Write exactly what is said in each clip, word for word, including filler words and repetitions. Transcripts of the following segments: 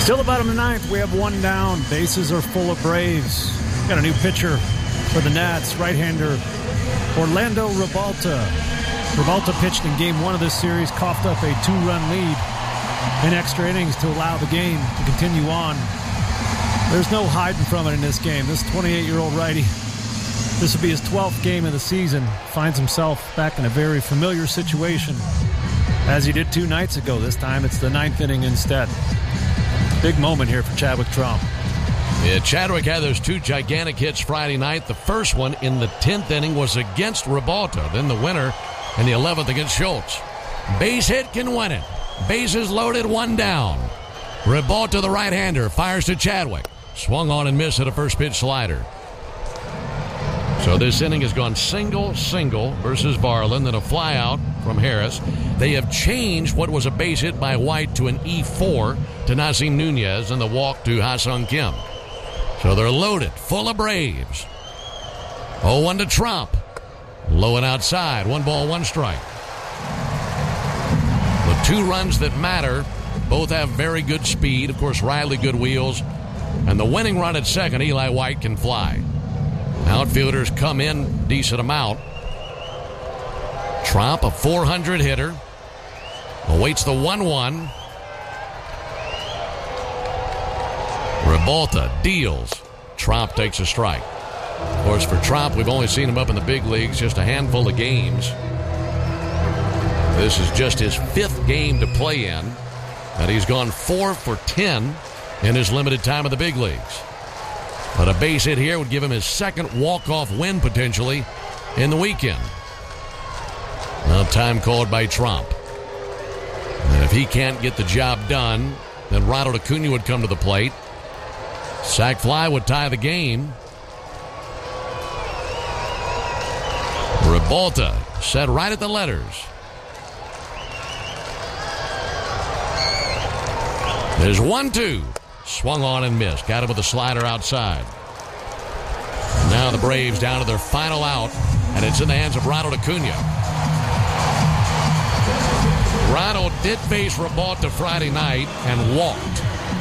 Still about in the ninth, we have one down. Bases are full of Braves. Got a new pitcher for the Nats, right-hander Orlando Revolta. Revolta pitched in game one of this series, coughed up a two-run lead in extra innings to allow the game to continue on. There's no hiding from it in this game. This twenty-eight-year-old righty, this will be his twelfth game of the season, finds himself back in a very familiar situation, as he did two nights ago. This time it's the ninth inning instead. Big moment here for Chadwick Tromp. Yeah, Chadwick had those two gigantic hits Friday night. The first one in the tenth inning was against Revolta. Then the winner in the eleventh against Schultz. Base hit can win it. Bases loaded, one down. Revolta, the right-hander, fires to Chadwick. Swung on and missed at a first pitch slider. So this inning has gone single, single versus Varland, then a fly out from Harris. They have changed what was a base hit by White to an E four to Nasim Nunez and the walk to Ha-Sung Kim. So they're loaded, full of Braves. oh one to Tromp. Low and outside, one ball, one strike. The two runs that matter, both have very good speed. Of course, Riley, good wheels. And the winning run at second, Eli White can fly. Outfielders come in decent amount. Tromp, a four hundred hitter, awaits the one one. Revolta deals. Tromp takes a strike. Of course, for Tromp, we've only seen him up in the big leagues just a handful of games. This is just his fifth game to play in, and he's gone four for ten in his limited time in the big leagues. But a base hit here would give him his second walk-off win potentially in the weekend. Now time called by Tromp. And if he can't get the job done, then Ronald Acuna would come to the plate. Sac fly would tie the game. Revolta set right at the letters. There's one two. Swung on and missed. Got him with a slider outside. Now the Braves down to their final out, and it's in the hands of Ronald Acuna. Ronald did face Revolta Friday night and walked.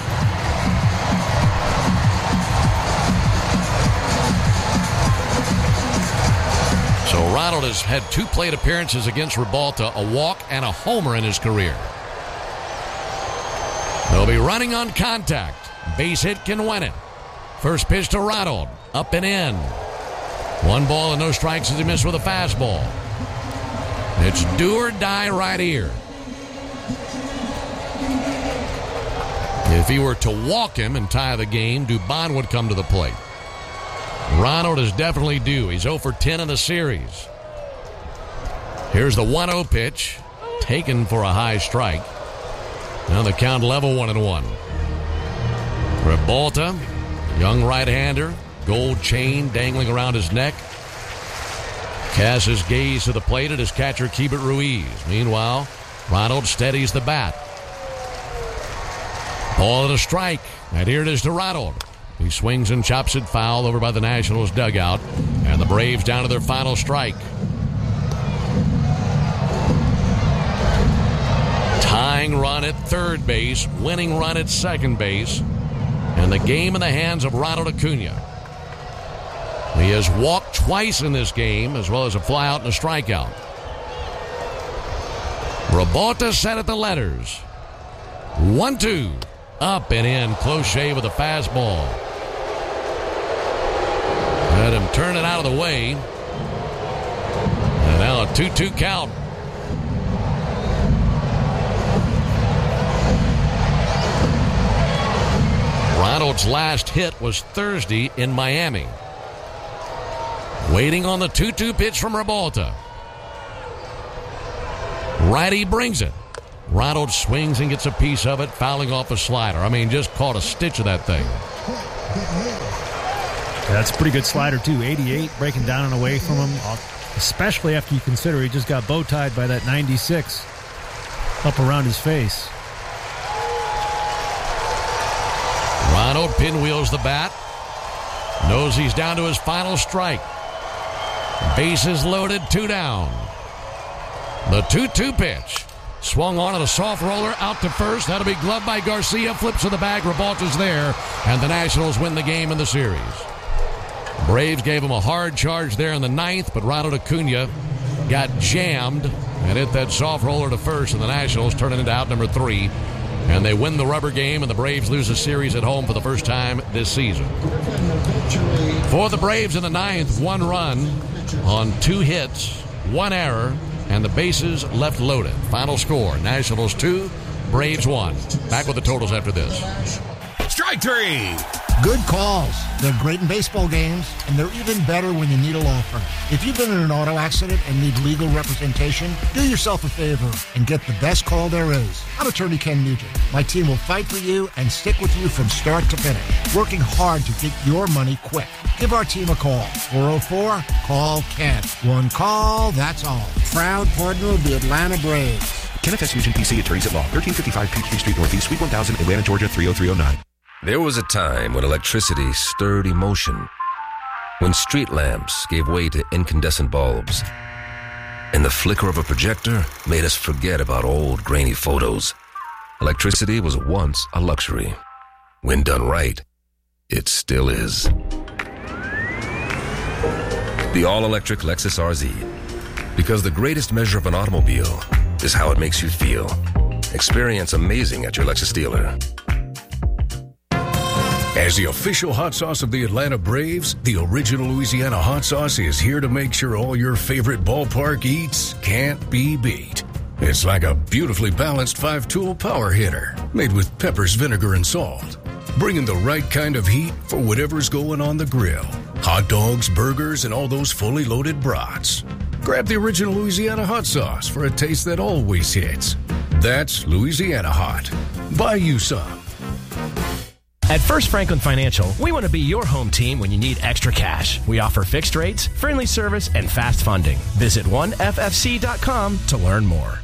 So Ronald has had two plate appearances against Revolta, a walk and a homer in his career. They'll be running on contact. Base hit can win it. First pitch to Ronald. Up and in. One ball and no strikes as he missed with a fastball. It's do or die right here. If he were to walk him and tie the game, Dubon would come to the plate. Ronald is definitely due. He's oh for ten in the series. Here's the one oh pitch. Taken for a high strike. Now the count level one and one. Revolta, young right-hander, gold chain dangling around his neck. Casts his gaze to the plate at his catcher, Keibert Ruiz. Meanwhile, Ronald steadies the bat. Ball and a strike. And here it is to Ronald. He swings and chops it foul over by the Nationals dugout. And the Braves down to their final strike. Tying run at third base, winning run at second base, and the game in the hands of Ronald Acuna. He has walked twice in this game, as well as a flyout and a strikeout. Revolta set at the letters. one two. Up and in. Close shave with a fastball. Let him turn it out of the way. And now a two two count. Ronald's last hit was Thursday in Miami. Waiting on the two two pitch from Revolta. Righty brings it. Ronald swings and gets a piece of it, fouling off a slider. I mean, just caught a stitch of that thing. That's a pretty good slider, too. eighty-eight, breaking down and away from him, especially after you consider he just got bow-tied by that ninety-six up around his face. Ronald pinwheels the bat. Knows he's down to his final strike. Bases loaded, two down. The two two pitch. Swung on at a soft roller out to first. That'll be gloved by Garcia. Flips to the bag. Rebalta's there. And the Nationals win the game in the series. Braves gave him a hard charge there in the ninth, but Ronald Acuna got jammed and hit that soft roller to first, and the Nationals turn it into out number three. And they win the rubber game, and the Braves lose a series at home for the first time this season. For the Braves in the ninth, one run on two hits, one error, and the bases left loaded. Final score, Nationals two, Braves one. Back with the totals after this. Strike three. Good calls. They're great in baseball games, and they're even better when you need a law firm. If you've been in an auto accident and need legal representation, do yourself a favor and get the best call there is. I'm attorney Ken Nugent. My team will fight for you and stick with you from start to finish, working hard to get your money quick. Give our team a call. four oh four, call Ken. One call, that's all. Proud partner of the Atlanta Braves. Kenneth S. Nugent, P C, Attorneys at Law, thirteen fifty-five Peachtree Street Northeast, Suite one thousand, Atlanta, Georgia, three oh three oh nine. There was a time when electricity stirred emotion, when street lamps gave way to incandescent bulbs, and the flicker of a projector made us forget about old, grainy photos. Electricity was once a luxury. When done right, it still is. The all-electric Lexus R Z. Because the greatest measure of an automobile is how it makes you feel. Experience amazing at your Lexus dealer. As the official hot sauce of the Atlanta Braves, the original Louisiana hot sauce is here to make sure all your favorite ballpark eats can't be beat. It's like a beautifully balanced five-tool power hitter made with peppers, vinegar, and salt, bringing the right kind of heat for whatever's going on the grill. Hot dogs, burgers, and all those fully loaded brats. Grab the original Louisiana hot sauce for a taste that always hits. That's Louisiana Hot. Buy you some. At First Franklin Financial, we want to be your home team when you need extra cash. We offer fixed rates, friendly service, and fast funding. Visit one F F C dot com to learn more.